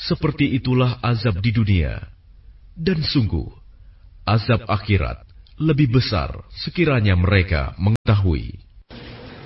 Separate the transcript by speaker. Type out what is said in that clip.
Speaker 1: Seperti itulah azab di dunia. Dan sungguh, azab akhirat lebih besar sekiranya mereka mengetahui.